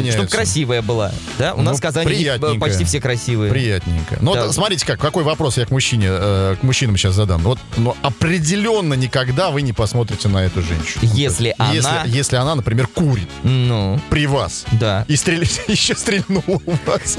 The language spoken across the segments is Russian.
меняются. Чтобы красивая была. Да? У нас в Казани почти все красивые. Приятненько. Ну, вот смотрите, какой вопрос я к мужчинам сейчас задам. Вот, но определенно никогда вы не посмотрите на эту женщину. Если она, например, курит. Ну. При вас. Да. И еще стрельнула у вас.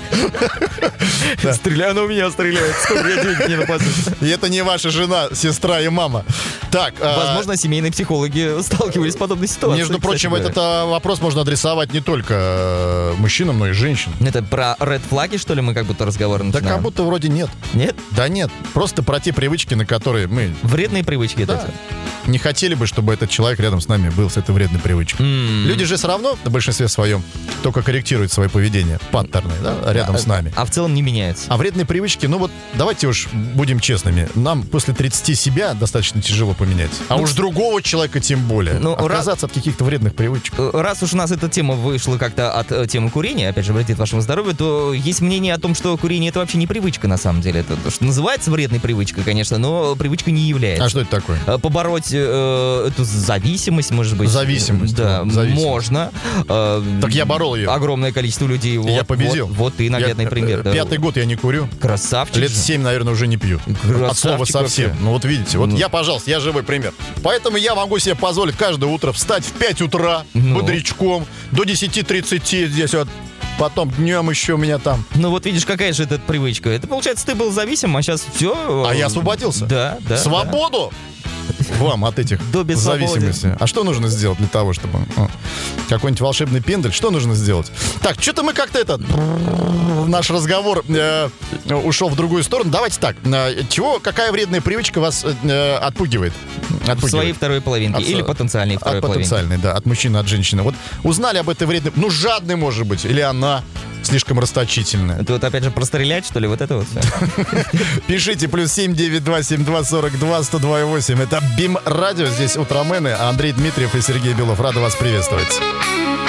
Она у меня стреляет. Сколько я денег не нападу. И это не ваша жена, сестра и мама. Так. Возможно, семейные психологи сталкивались с подобной ситуацией. Между прочим, этот вопрос можно адресовать не только мужчинам, но и женщинам. Это про ред флаги, что ли, мы как будто разговор начинаем? Да как будто вроде нет. Нет? Да нет. Просто про те привычки, на которые мы... Вредные привычки, да. Это? Не хотели бы, чтобы этот человек рядом с нами был с этой вредной привычкой. Люди же все равно, в большинстве своем, только корректируют свое поведение, паттерны, да, рядом с нами. А в целом не меняется. А вредные привычки, ну вот, давайте уж будем честными. Нам после 30 себя достаточно тяжело поменять. А уж другого человека тем более. Отказаться от каких-то вредных привычек. Раз уж у нас эта тема вышла как-то от темы курения, опять же, вредит вашему здоровью, то есть мнение о том, что курение — это вообще не привычка на самом деле. Это то, что называется вредной привычкой, конечно, но привычкой не является. А что это такое? Побороть эту зависимость, может быть. Зависимость. Да, можно. Так я борол ее. Огромное количество людей. Вот, я победил. Вот ты наглядный пример. Да. 5-й год я не курю. Красавчик. Лет 7, наверное, уже не пью. От слова совсем. Вообще. Ну вот видите, вот я, пожалуйста, я живой пример. Поэтому я могу себе позволить каждое утро встать в 5 утра бодрячком до 10:30 здесь вот. Потом днем еще у меня там. Ну вот видишь, какая же это привычка. Это, получается, ты был зависим, а сейчас все. А я освободился. Да. Свободу! Вам от этих зависимостей. А что нужно сделать для того, чтобы... какой-нибудь волшебный пендель? Что нужно сделать? Так, что-то мы как-то наш разговор ушел в другую сторону. Давайте так. Какая вредная привычка вас отпугивает? В своей второй половинке или потенциальной второй половинке. Потенциальной, да. От мужчины, от женщины. Вот узнали об этой вредной... Ну, жадный, может быть. Или она слишком расточительная. Это вот опять же прострелять, что ли? Вот это вот все. Пишите. +7 9 72 42 102 8. Это БИМ Радио. Здесь Утромены. Андрей Дмитриев и Сергей Белов. Рады вас приветствовать.